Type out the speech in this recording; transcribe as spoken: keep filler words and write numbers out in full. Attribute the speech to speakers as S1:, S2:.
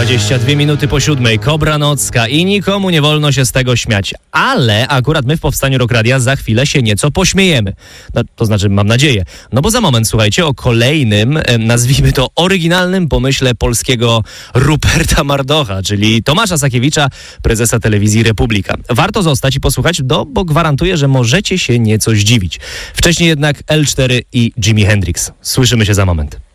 S1: dwadzieścia dwie minuty po siódmej, Kobra Nocka i nikomu nie wolno się z tego śmiać. Ale akurat my w Powstaniu Rock Radia za chwilę się nieco pośmiejemy. No, to znaczy, mam nadzieję. No bo za moment, słuchajcie, o kolejnym, nazwijmy to oryginalnym pomyśle polskiego Ruperta Mardocha, czyli Tomasza Sakiewicza, prezesa telewizji Republika. Warto zostać i posłuchać, no, bo gwarantuję, że możecie się nieco zdziwić. Wcześniej jednak L cztery i Jimi Hendrix. Słyszymy się za moment.